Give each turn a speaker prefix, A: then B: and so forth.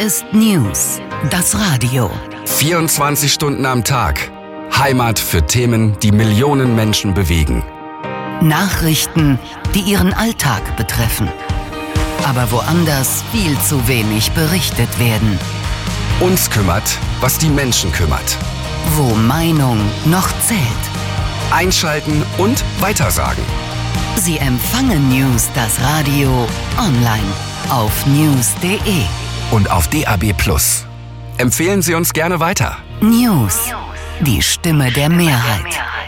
A: ist News, das Radio.
B: 24 Stunden am Tag. Heimat für Themen, die Millionen Menschen bewegen.
A: Nachrichten, die ihren Alltag betreffen. Aber woanders viel zu wenig berichtet werden.
B: Uns kümmert, was die Menschen kümmert.
A: Wo Meinung noch zählt.
B: Einschalten und weitersagen.
A: Sie empfangen News, das Radio, online auf news.de.
B: Und auf DAB+. Empfehlen Sie uns gerne weiter.
A: News, die Stimme der Mehrheit.